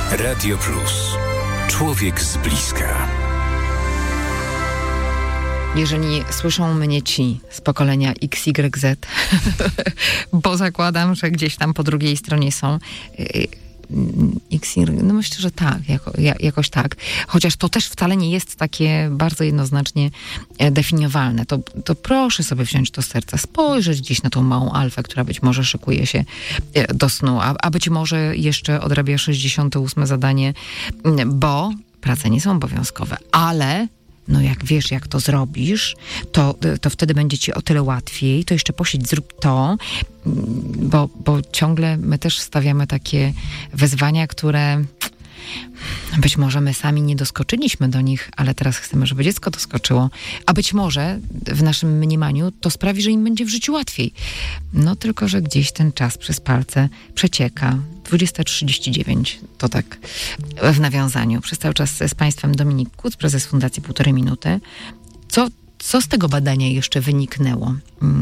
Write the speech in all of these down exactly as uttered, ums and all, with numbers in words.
Radio Plus. Człowiek z bliska. Jeżeli słyszą mnie ci z pokolenia X Y Z, bo zakładam, że gdzieś tam po drugiej stronie są X Y, no myślę, że tak, jako, jakoś tak. Chociaż to też wcale nie jest takie bardzo jednoznacznie definiowalne. To, to proszę sobie wziąć do serca, spojrzeć gdzieś na tą małą alfę, która być może szykuje się do snu, a, a być może jeszcze odrabia sześćdziesiąte ósme zadanie, bo prace nie są obowiązkowe, ale no jak wiesz, jak to zrobisz, to, to wtedy będzie ci o tyle łatwiej, to jeszcze posiedź, zrób to, bo, bo ciągle my też stawiamy takie wyzwania, które być może my sami nie doskoczyliśmy do nich, ale teraz chcemy, żeby dziecko doskoczyło, a być może w naszym mniemaniu to sprawi, że im będzie w życiu łatwiej. No tylko, że gdzieś ten czas przez palce przecieka. dwudziesta trzydzieści dziewięć, to tak w nawiązaniu. Przez cały czas z Państwem Dominik Kuc, prezes Fundacji Półtorej Minuty. Co, co z tego badania jeszcze wyniknęło?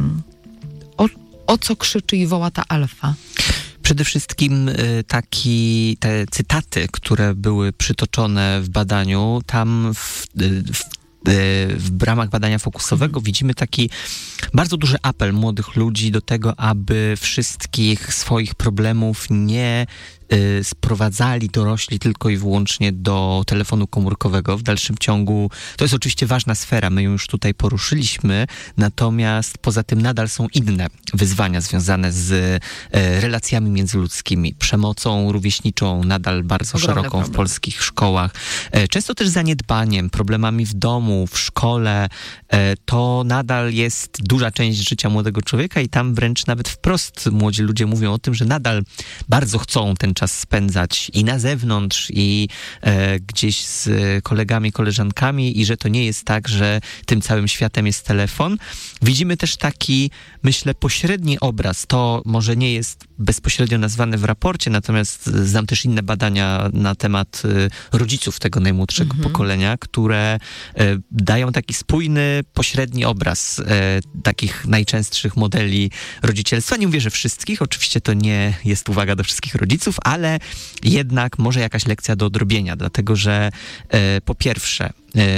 O, o co krzyczy i woła ta alfa? Przede wszystkim taki, te cytaty, które były przytoczone w badaniu, tam w, w w ramach badania fokusowego widzimy taki bardzo duży apel młodych ludzi do tego, aby wszystkich swoich problemów nie y, sprowadzali dorośli tylko i wyłącznie do telefonu komórkowego. W dalszym ciągu to jest oczywiście ważna sfera, my ją już tutaj poruszyliśmy, natomiast poza tym nadal są inne wyzwania związane z y, relacjami międzyludzkimi, przemocą rówieśniczą nadal bardzo Ogromny szeroką problem. w polskich szkołach, y, często też zaniedbaniem, problemami w domu, w szkole. To nadal jest duża część życia młodego człowieka i tam wręcz nawet wprost młodzi ludzie mówią o tym, że nadal bardzo chcą ten czas spędzać i na zewnątrz, i e, gdzieś z kolegami, koleżankami, i że to nie jest tak, że tym całym światem jest telefon. Widzimy też taki, myślę, pośredni obraz. To może nie jest bezpośrednio nazwane w raporcie, natomiast znam też inne badania na temat e, rodziców tego najmłodszego mhm. pokolenia, które e, dają taki spójny, pośredni obraz e, takich najczęstszych modeli rodzicielstwa. Nie mówię, że wszystkich, oczywiście to nie jest uwaga do wszystkich rodziców, ale jednak może jakaś lekcja do odrobienia, dlatego że e, po pierwsze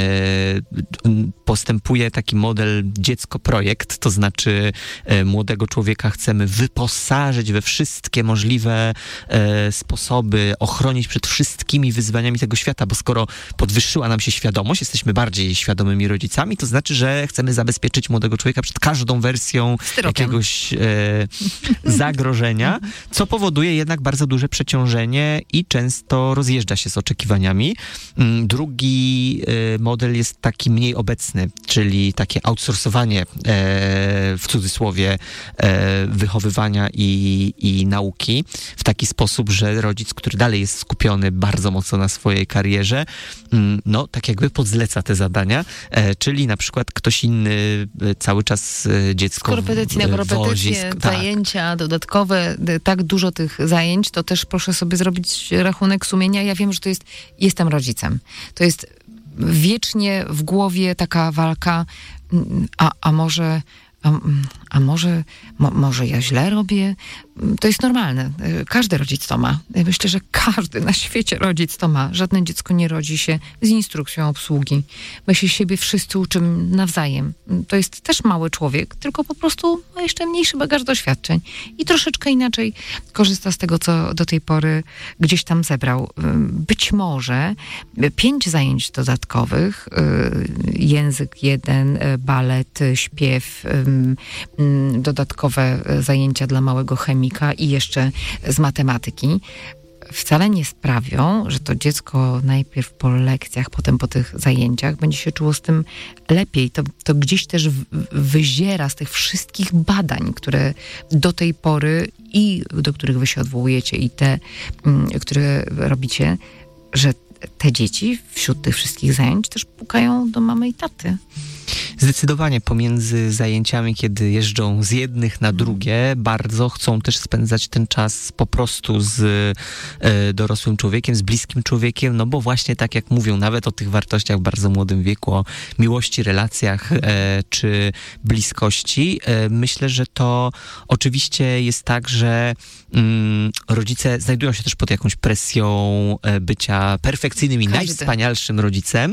postępuje taki model dziecko-projekt, to znaczy młodego człowieka chcemy wyposażyć we wszystkie możliwe sposoby, ochronić przed wszystkimi wyzwaniami tego świata, bo skoro podwyższyła nam się świadomość, jesteśmy bardziej świadomymi rodzicami, to znaczy, że chcemy zabezpieczyć młodego człowieka przed każdą wersją Styrokiem. jakiegoś e, zagrożenia, co powoduje jednak bardzo duże przeciążenie i często rozjeżdża się z oczekiwaniami. Drugi e, model jest taki mniej obecny, czyli takie outsourcowanie e, w cudzysłowie e, wychowywania i, i nauki w taki sposób, że rodzic, który dalej jest skupiony bardzo mocno na swojej karierze, no tak jakby podzleca te zadania, e, czyli na przykład ktoś inny cały czas dziecko korepetycje na korepetycje, zajęcia tak. dodatkowe, tak dużo tych zajęć, to też proszę sobie zrobić rachunek sumienia. Ja wiem, że to jest, jestem rodzicem. To jest wiecznie w głowie taka walka, a, a może, a, a może, mo, może ja źle robię? To jest normalne. Każdy rodzic to ma. Myślę, że każdy na świecie rodzic to ma. Żadne dziecko nie rodzi się z instrukcją obsługi. My się siebie wszyscy uczymy nawzajem. To jest też mały człowiek, tylko po prostu ma jeszcze mniejszy bagaż doświadczeń i troszeczkę inaczej korzysta z tego, co do tej pory gdzieś tam zebrał. Być może pięć zajęć dodatkowych, język jeden, balet, śpiew, dodatkowe zajęcia dla małego chemika i jeszcze z matematyki wcale nie sprawią, że to dziecko najpierw po lekcjach, potem po tych zajęciach będzie się czuło z tym lepiej. To, to gdzieś też w, wyziera z tych wszystkich badań, które do tej pory i do których wy się odwołujecie i te, które robicie, że te dzieci wśród tych wszystkich zajęć też pukają do mamy i taty. Zdecydowanie pomiędzy zajęciami, kiedy jeżdżą z jednych na drugie, bardzo chcą też spędzać ten czas po prostu z e, dorosłym człowiekiem, z bliskim człowiekiem, no bo właśnie tak jak mówią, nawet o tych wartościach w bardzo młodym wieku, o miłości, relacjach e, czy bliskości, e, myślę, że to oczywiście jest tak, że mm, rodzice znajdują się też pod jakąś presją e, bycia perfekcyjnym i Każdy. najwspanialszym rodzicem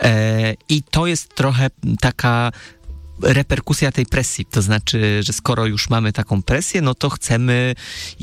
e, i to jest trochę taka reperkusja tej presji, to znaczy, że skoro już mamy taką presję, no to chcemy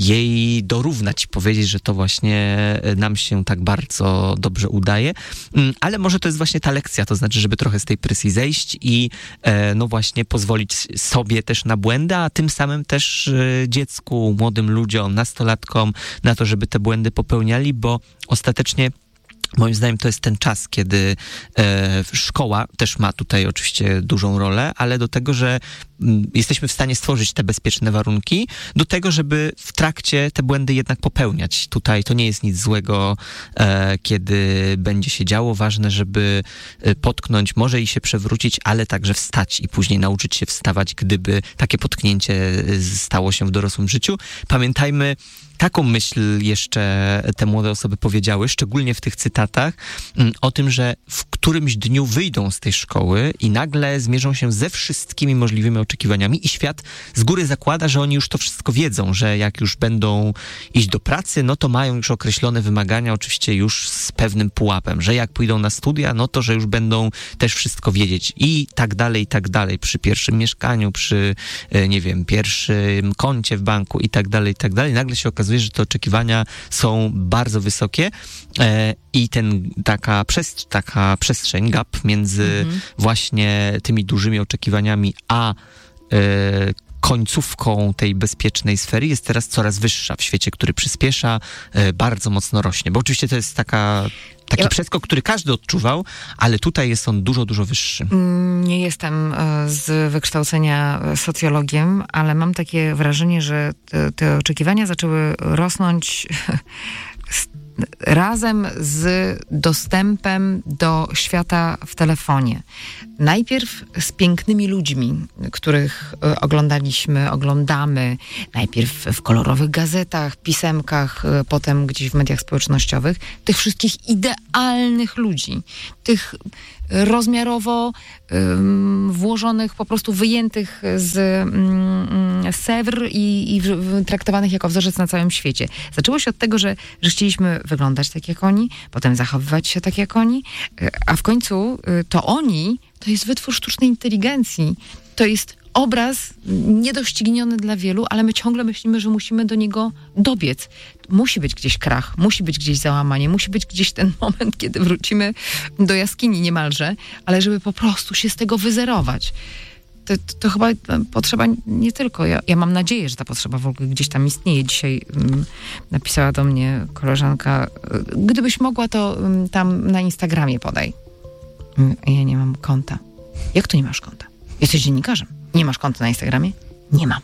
jej dorównać, powiedzieć, że to właśnie nam się tak bardzo dobrze udaje, ale może to jest właśnie ta lekcja, to znaczy, żeby trochę z tej presji zejść i no właśnie pozwolić sobie też na błędy, a tym samym też dziecku, młodym ludziom, nastolatkom na to, żeby te błędy popełniali, bo ostatecznie moim zdaniem to jest ten czas, kiedy e, szkoła też ma tutaj oczywiście dużą rolę, ale do tego, że m, jesteśmy w stanie stworzyć te bezpieczne warunki, do tego, żeby w trakcie te błędy jednak popełniać. Tutaj to nie jest nic złego, e, kiedy będzie się działo. Ważne, żeby potknąć, może i się przewrócić, ale także wstać i później nauczyć się wstawać, gdyby takie potknięcie stało się w dorosłym życiu. Pamiętajmy, taką myśl jeszcze te młode osoby powiedziały, szczególnie w tych cytatach, o tym, że w którymś dniu wyjdą z tej szkoły i nagle zmierzą się ze wszystkimi możliwymi oczekiwaniami i świat z góry zakłada, że oni już to wszystko wiedzą, że jak już będą iść do pracy, no to mają już określone wymagania, oczywiście już z pewnym pułapem, że jak pójdą na studia, no to, że już będą też wszystko wiedzieć i tak dalej, i tak dalej, przy pierwszym mieszkaniu, przy, nie wiem, pierwszym koncie w banku i tak dalej, i tak dalej. Nagle się okazuje, że te oczekiwania są bardzo wysokie e, i ten, taka, przest, taka przestrzeń, gap między mhm. właśnie tymi dużymi oczekiwaniami a e, końcówką tej bezpiecznej sfery jest teraz coraz wyższa w świecie, który przyspiesza, e, bardzo mocno rośnie. Bo oczywiście to jest taka, taki ja... przeskok, który każdy odczuwał, ale tutaj jest on dużo, dużo wyższy. Nie jestem z wykształcenia socjologiem, ale mam takie wrażenie, że te, te oczekiwania zaczęły rosnąć razem z dostępem do świata w telefonie. Najpierw z pięknymi ludźmi, których oglądaliśmy, oglądamy, najpierw w kolorowych gazetach, pisemkach, potem gdzieś w mediach społecznościowych, tych wszystkich idealnych ludzi, tych rozmiarowo um, włożonych, po prostu wyjętych z um, Sewr i, i w, traktowanych jako wzorzec na całym świecie. Zaczęło się od tego, że, że chcieliśmy wyglądać tak jak oni, potem zachowywać się tak jak oni, a w końcu to oni to jest wytwór sztucznej inteligencji. To jest obraz niedościgniony dla wielu, ale my ciągle myślimy, że musimy do niego dobiec. Musi być gdzieś krach, musi być gdzieś załamanie, musi być gdzieś ten moment, kiedy wrócimy do jaskini niemalże, ale żeby po prostu się z tego wyzerować. To, to, to chyba potrzeba nie tylko, ja, ja mam nadzieję, że ta potrzeba w ogóle gdzieś tam istnieje. Dzisiaj um, napisała do mnie koleżanka, gdybyś mogła, to um, tam na Instagramie podaj. Ja nie mam konta. Jak to nie masz konta? Jesteś dziennikarzem. Nie masz konta na Instagramie? Nie mam.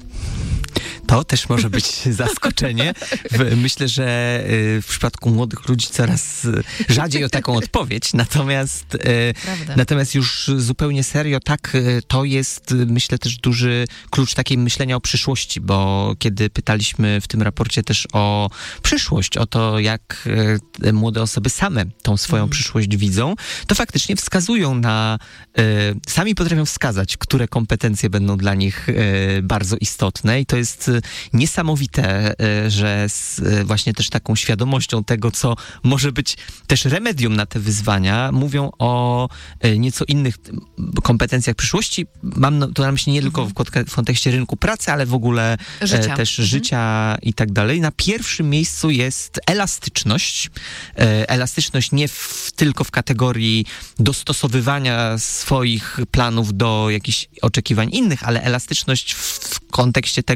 To też może być zaskoczenie. Myślę, że w przypadku młodych ludzi coraz rzadziej o taką odpowiedź. Natomiast, natomiast już zupełnie serio, tak, to jest, myślę, też duży klucz takiej myślenia o przyszłości, bo kiedy pytaliśmy w tym raporcie też o przyszłość, o to, jak młode osoby same tą swoją mm. przyszłość widzą, to faktycznie wskazują na, sami potrafią wskazać, które kompetencje będą dla nich bardzo istotne i to jest niesamowite, że z właśnie też taką świadomością tego, co może być też remedium na te wyzwania, mówią o nieco innych kompetencjach przyszłości. Mam to na myśli nie tylko w kontekście rynku pracy, ale w ogóle życia. też mhm. życia i tak dalej. Na pierwszym miejscu jest elastyczność. Elastyczność nie w, tylko w kategorii dostosowywania swoich planów do jakichś oczekiwań innych, ale elastyczność w kontekście tego, żeby na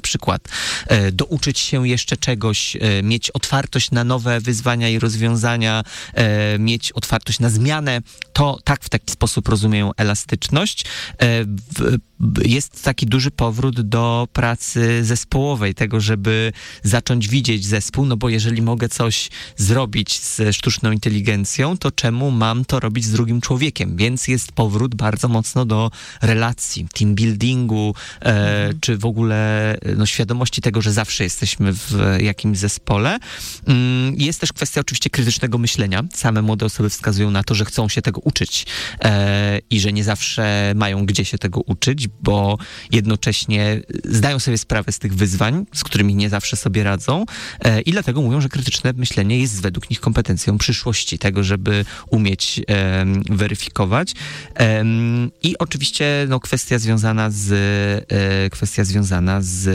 przykład e, douczyć się jeszcze czegoś, e, mieć otwartość na nowe wyzwania i rozwiązania, e, mieć otwartość na zmianę, to tak w taki sposób rozumieją elastyczność. E, w, jest taki duży powrót do pracy zespołowej, tego, żeby zacząć widzieć zespół, no bo jeżeli mogę coś zrobić ze sztuczną inteligencją, to czemu mam to robić z drugim człowiekiem? Więc jest powrót bardzo mocno do relacji, team buildingu, e, mhm. czy w ogóle no, świadomości tego, że zawsze jesteśmy w jakimś zespole. Jest też kwestia oczywiście krytycznego myślenia. Same młode osoby wskazują na to, że chcą się tego uczyć e, i że nie zawsze mają gdzie się tego uczyć, bo jednocześnie zdają sobie sprawę z tych wyzwań, z którymi nie zawsze sobie radzą e, i dlatego mówią, że krytyczne myślenie jest według nich kompetencją przyszłości, tego, żeby umieć e, weryfikować. E, I oczywiście no, kwestia związana z e, kwestia związana z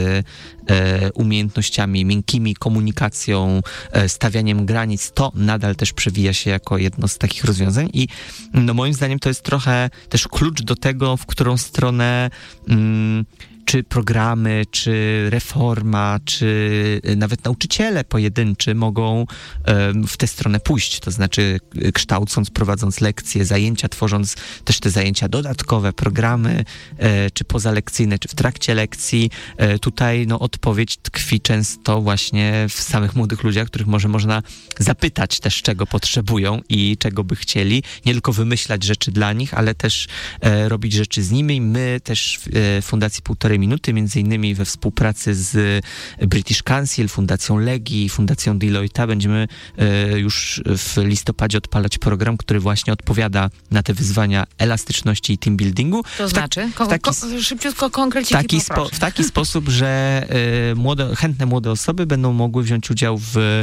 e, umiejętnościami miękkimi, komunikacją, e, stawianiem granic, to nadal też przewija się jako jedno z takich rozwiązań i no, moim zdaniem to jest trochę też klucz do tego, w którą stronę mm, czy programy, czy reforma, czy nawet nauczyciele pojedynczy mogą w tę stronę pójść. To znaczy kształcąc, prowadząc lekcje, zajęcia, tworząc też te zajęcia dodatkowe, programy, czy pozalekcyjne, czy w trakcie lekcji. Tutaj no, odpowiedź tkwi często właśnie w samych młodych ludziach, których może można zapytać też, czego potrzebują i czego by chcieli. Nie tylko wymyślać rzeczy dla nich, ale też robić rzeczy z nimi. My też w Fundacji Półtorej Minuty, między innymi we współpracy z British Council, Fundacją Legii, Fundacją Deloitte'a będziemy e, już w listopadzie odpalać program, który właśnie odpowiada na te wyzwania elastyczności i team buildingu. To znaczy? Ko- taki, ko- szybciutko, konkretnie taki spo, W taki sposób, że e, młode, chętne młode osoby będą mogły wziąć udział w e,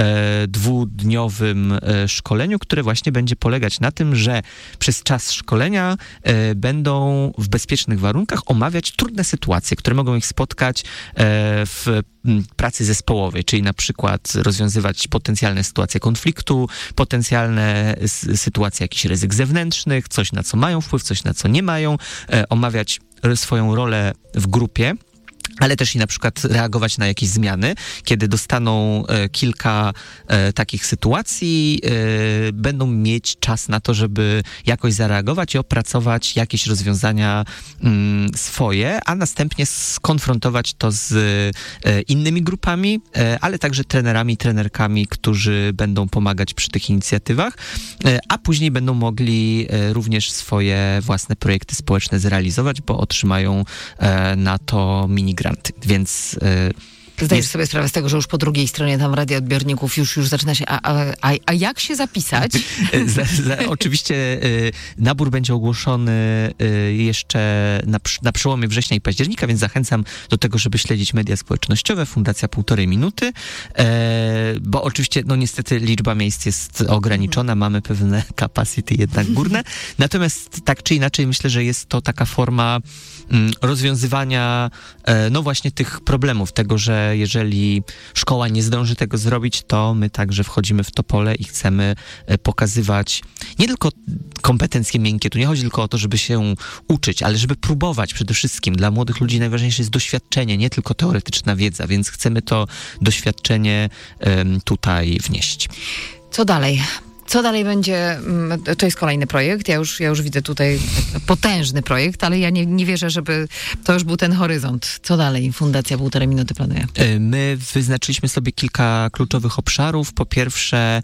dwudniowym e, szkoleniu, które właśnie będzie polegać na tym, że przez czas szkolenia e, będą w bezpiecznych warunkach omawiać trudne sytuacje, które mogą ich spotkać w pracy zespołowej, czyli na przykład rozwiązywać potencjalne sytuacje konfliktu, potencjalne sytuacje jakichś ryzyk zewnętrznych, coś na co mają wpływ, coś na co nie mają, omawiać swoją rolę w grupie, ale też i na przykład reagować na jakieś zmiany. Kiedy dostaną e, kilka e, takich sytuacji, e, będą mieć czas na to, żeby jakoś zareagować i opracować jakieś rozwiązania mm, swoje, a następnie skonfrontować to z e, innymi grupami, e, ale także trenerami, trenerkami, którzy będą pomagać przy tych inicjatywach, e, a później będą mogli e, również swoje własne projekty społeczne zrealizować, bo otrzymają e, na to minigranty. Więc yy, zdajesz jest... sobie sprawę z tego, że już po drugiej stronie tam radioodbiorników już, już zaczyna się, a, a, a, a jak się zapisać? za, za, oczywiście y, nabór będzie ogłoszony y, jeszcze na, na przełomie września i października, więc zachęcam do tego, żeby śledzić media społecznościowe, Fundacja Półtorej Minuty, y, bo oczywiście, no niestety liczba miejsc jest ograniczona, mamy pewne capacity jednak górne, natomiast tak czy inaczej myślę, że jest to taka forma mm, rozwiązywania y, no właśnie tych problemów, tego, że jeżeli szkoła nie zdąży tego zrobić, to my także wchodzimy w to pole i chcemy pokazywać nie tylko kompetencje miękkie, tu nie chodzi tylko o to, żeby się uczyć, ale żeby próbować przede wszystkim. Dla młodych ludzi najważniejsze jest doświadczenie, nie tylko teoretyczna wiedza, więc chcemy to doświadczenie um, tutaj wnieść. Co dalej? Co dalej będzie? To jest kolejny projekt. Ja już, ja już widzę tutaj potężny projekt, ale ja nie, nie wierzę, żeby to już był ten horyzont. Co dalej Fundacja Półtorej Minuty planuje? My wyznaczyliśmy sobie kilka kluczowych obszarów. Po pierwsze,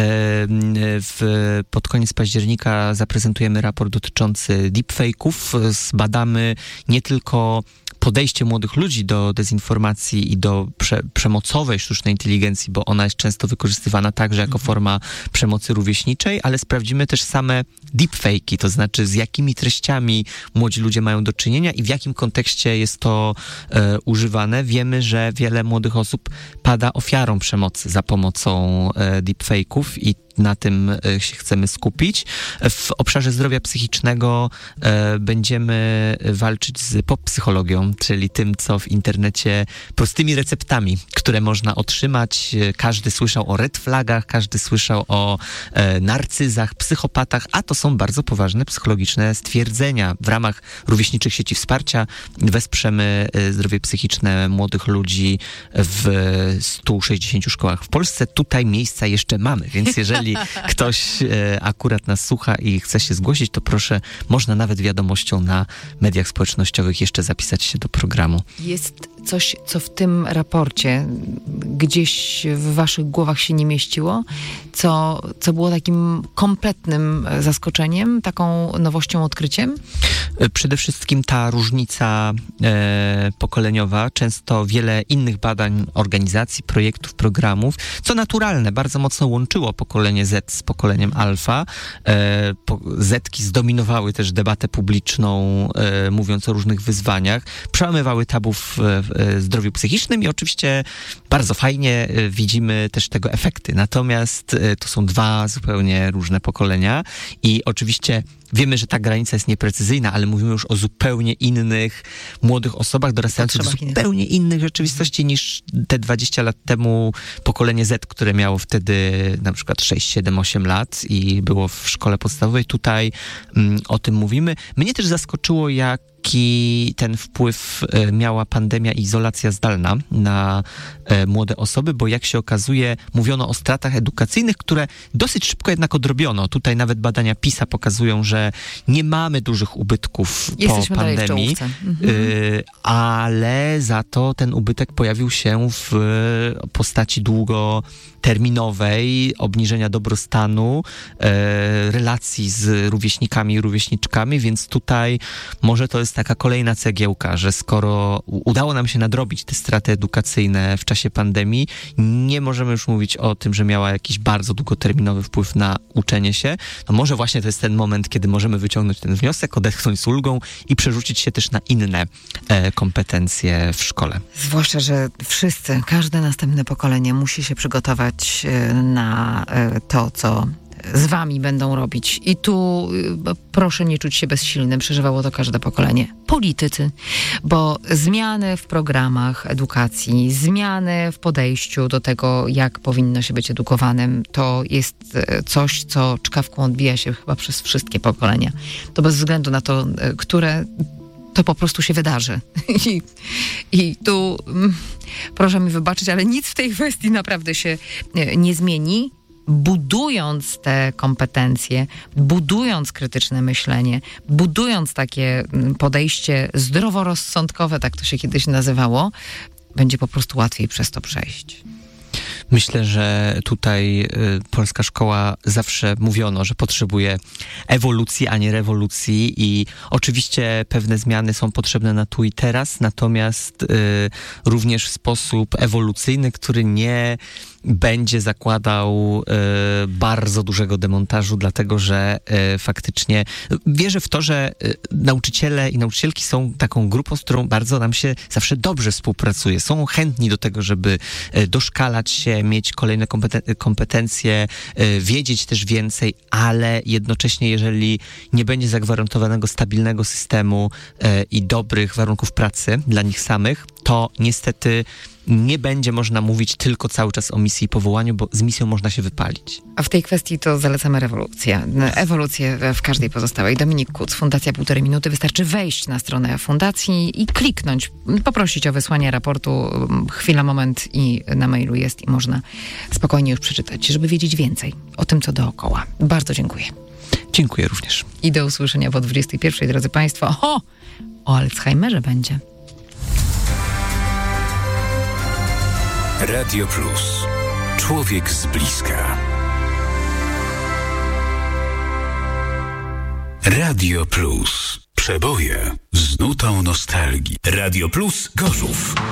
w, pod koniec października zaprezentujemy raport dotyczący deepfake'ów. Zbadamy nie tylko podejście młodych ludzi do dezinformacji i do prze, przemocowej sztucznej inteligencji, bo ona jest często wykorzystywana także jako forma przemocy rówieśniczej, ale sprawdzimy też same deepfake'i, to znaczy z jakimi treściami młodzi ludzie mają do czynienia i w jakim kontekście jest to e, używane. Wiemy, że wiele młodych osób pada ofiarą przemocy za pomocą e, deepfake'ów i na tym się chcemy skupić. W obszarze zdrowia psychicznego będziemy walczyć z pop-psychologią, czyli tym, co w internecie prostymi receptami, które można otrzymać. Każdy słyszał o red flagach, każdy słyszał o narcyzach, psychopatach, a to są bardzo poważne psychologiczne stwierdzenia. W ramach rówieśniczych sieci wsparcia wesprzemy zdrowie psychiczne młodych ludzi w stu sześćdziesięciu szkołach w Polsce. Tutaj miejsca jeszcze mamy, więc jeżeli ktoś akurat nas słucha i chce się zgłosić, to proszę, można nawet wiadomością na mediach społecznościowych jeszcze zapisać się do programu. Jest coś, co w tym raporcie gdzieś w waszych głowach się nie mieściło, co, co było takim kompletnym zaskoczeniem, taką nowością, odkryciem? Przede wszystkim ta różnica e, pokoleniowa. Często wiele innych badań, organizacji, projektów, programów, co naturalne, bardzo mocno łączyło pokolenie Z z pokoleniem alfa. E, po, Zetki zdominowały też debatę publiczną, e, mówiąc o różnych wyzwaniach. Przełamywały tabu w e, zdrowiu psychicznym i oczywiście bardzo fajnie e, widzimy też tego efekty. Natomiast e, to są dwa zupełnie różne pokolenia i oczywiście wiemy, że ta granica jest nieprecyzyjna, ale mówimy już o zupełnie innych młodych osobach dorastających w zupełnie innych rzeczywistości niż te dwadzieścia lat temu pokolenie Z, które miało wtedy na przykład sześć, siedem, osiem lat i było w szkole podstawowej. Tutaj mm, o tym mówimy. Mnie też zaskoczyło, jak jaki ten wpływ miała pandemia i izolacja zdalna na e, młode osoby, bo jak się okazuje, mówiono o stratach edukacyjnych, które dosyć szybko jednak odrobiono. Tutaj nawet badania PISA pokazują, że nie mamy dużych ubytków Jesteśmy po pandemii, mhm. y, ale za to ten ubytek pojawił się w postaci długoterminowej, obniżenia dobrostanu, e, relacji z rówieśnikami i rówieśniczkami, więc tutaj może to jest taka kolejna cegiełka, że skoro udało nam się nadrobić te straty edukacyjne w czasie pandemii, nie możemy już mówić o tym, że miała jakiś bardzo długoterminowy wpływ na uczenie się. No może właśnie to jest ten moment, kiedy możemy wyciągnąć ten wniosek, odetchnąć z ulgą i przerzucić się też na inne e, kompetencje w szkole. Zwłaszcza, że wszyscy, każde następne pokolenie musi się przygotować na to, co z wami będą robić. I tu proszę nie czuć się bezsilnym, przeżywało to każde pokolenie. Politycy, bo zmiany w programach edukacji, zmiany w podejściu do tego, jak powinno się być edukowanym, to jest coś, co czkawką odbija się chyba przez wszystkie pokolenia. To bez względu na to, które to po prostu się wydarzy. I, i tu mm, proszę mi wybaczyć, ale nic w tej kwestii naprawdę się nie, nie zmieni. Budując te kompetencje, budując krytyczne myślenie, budując takie podejście zdroworozsądkowe, tak to się kiedyś nazywało, będzie po prostu łatwiej przez to przejść. Myślę, że tutaj y, polska szkoła zawsze mówiono, że potrzebuje ewolucji, a nie rewolucji i oczywiście pewne zmiany są potrzebne na tu i teraz, natomiast y, również w sposób ewolucyjny, który nie będzie zakładał y, bardzo dużego demontażu, dlatego że y, faktycznie wierzę w to, że y, nauczyciele i nauczycielki są taką grupą, z którą bardzo nam się zawsze dobrze współpracuje. Są chętni do tego, żeby y, doszkalać się, mieć kolejne kompeten- kompetencje, y, wiedzieć też więcej, ale jednocześnie, jeżeli nie będzie zagwarantowanego stabilnego systemu y, i dobrych warunków pracy dla nich samych, to niestety nie będzie można mówić tylko cały czas o misji i powołaniu, bo z misją można się wypalić. A w tej kwestii to zalecamy rewolucję. Ewolucję w każdej pozostałej. Dominik Kuc, Fundacja Półtorej Minuty. Wystarczy wejść na stronę fundacji i kliknąć, poprosić o wysłanie raportu. Chwila, moment i na mailu jest i można spokojnie już przeczytać, żeby wiedzieć więcej o tym, co dookoła. Bardzo dziękuję. Dziękuję również. I do usłyszenia po dwudziestej pierwszej, drodzy Państwo. O, o Alzheimerze będzie. Radio Plus. Człowiek z bliska. Radio Plus. Przeboje z nutą nostalgii. Radio Plus Gorzów.